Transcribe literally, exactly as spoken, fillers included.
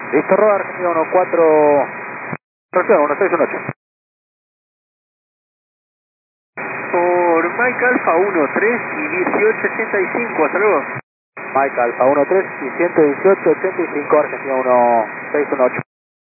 Listo, Roa, Argentina uno cuatro, Rocío, uno seis uno ocho. Por Mike Alfa uno tres y dieciocho ochenta y cinco, hasta luego. Mike Alfa uno tres y ciento dieciocho ochenta y cinco, Argentina uno seis uno ocho.